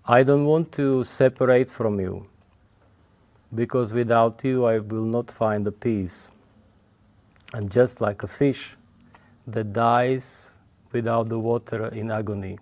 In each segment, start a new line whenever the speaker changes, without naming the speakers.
I don't want to separate from you, because without you I will not find the peace. And just like a fish that dies without the water in agony,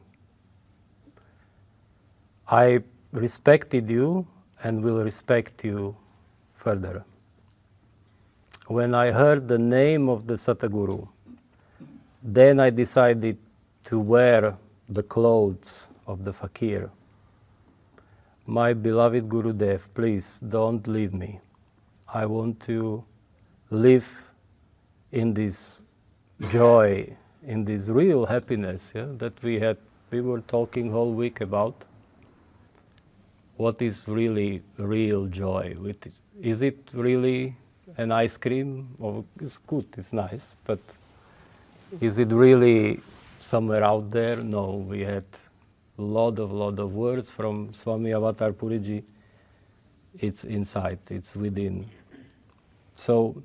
I respected you and will respect you further. When I heard the name of the Sataguru, then I decided to wear the clothes of the fakir. My beloved Gurudev, please don't leave me. I want to live in this joy, in this real happiness, that we were talking whole week about. What is really real joy? Is it really an ice cream? Oh, it's good, it's nice, but is it really somewhere out there? No, we had a lot of words from Swami Avatar Puriji. It's inside, it's within. So,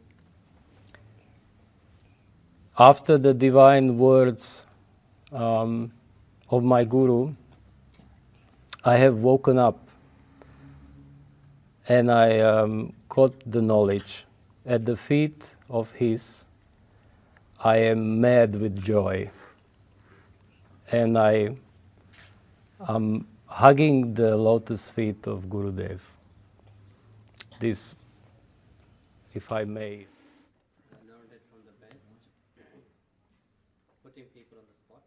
after the divine words of my Guru, I have woken up and I got the knowledge. At the feet of His, I am mad with joy. And I am hugging the lotus feet of Gurudev. This, if I may.
I learned it from the best. Putting people on the spot.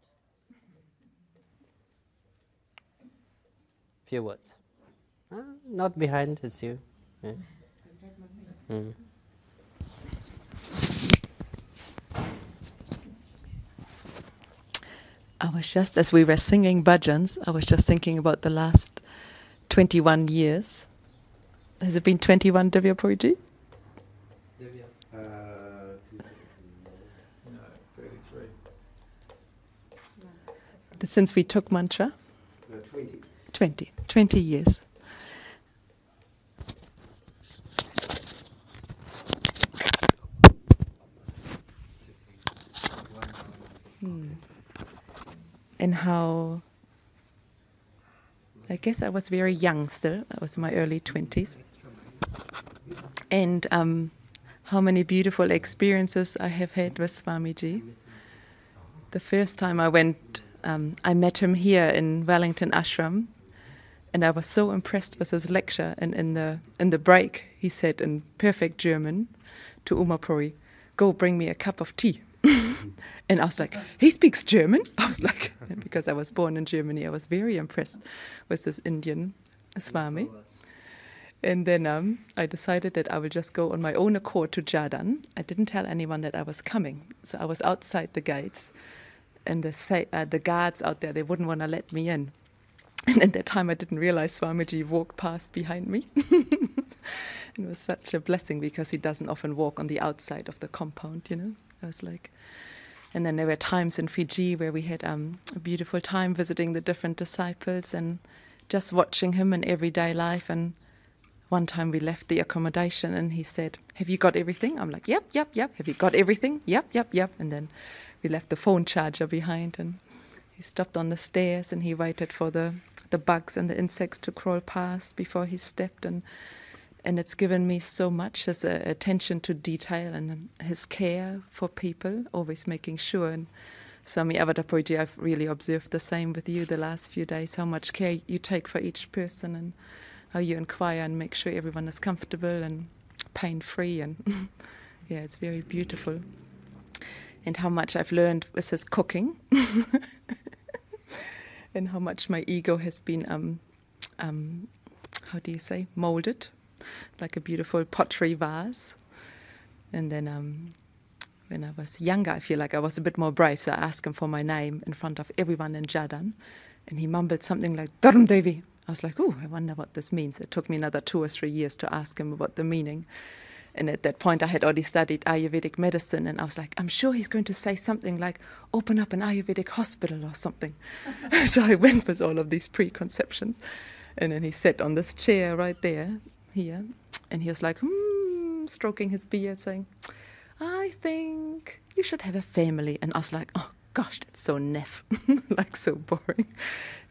Few words. Not behind, it's you. Yeah.
I was just, as we were singing bhajans, I was just thinking about the last 21 years. Has it been 21, Divya Puriji?
No, 33.
Since we took mantra?
20.
20 years. And how, I guess I was very young still, I was in my early 20s. And how many beautiful experiences I have had with Swamiji. The first time I went, I met him here in Wellington Ashram, and I was so impressed with his lecture. And in the break, he said in perfect German to Umapuri, "Go bring me a cup of tea." And I was like, he speaks German? I was like, because I was born in Germany, I was very impressed with this Indian Swami. And then I decided that I will just go on my own accord to Jhardan. I didn't tell anyone that I was coming. So I was outside the gates, and the guards out there, they wouldn't want to let me in. And at that time I didn't realize Swamiji walked past behind me. It was such a blessing, because he doesn't often walk on the outside of the compound, I was like... And then there were times in Fiji where we had a beautiful time visiting the different disciples and just watching him in everyday life. And one time we left the accommodation and he said, "Have you got everything?" I'm like, yep. "Have you got everything?" Yep. And then we left the phone charger behind, and he stopped on the stairs and he waited for the bugs and the insects to crawl past before he stepped. And it's given me so much, his attention to detail and his care for people, always making sure. And Swami Avatar Puriji, I've really observed the same with you the last few days, how much care you take for each person and how you inquire and make sure everyone is comfortable and pain-free. And yeah, it's very beautiful. And how much I've learned with his cooking and how much my ego has been, molded. Like a beautiful pottery vase. And then when I was younger, I feel like I was a bit more brave, so I asked him for my name in front of everyone in Jhardan, and he mumbled something like Dharam Devi. I was like, I wonder what this means. It took me another 2 or 3 years to ask him about the meaning. And at that point I had already studied Ayurvedic medicine, and I was like, I'm sure he's going to say something like, open up an Ayurvedic hospital or something. So I went with all of these preconceptions. And then he sat on this chair right there, here, and he was like, stroking his beard, saying, "I think you should have a family." And I was like, oh gosh, that's so naff, like so boring.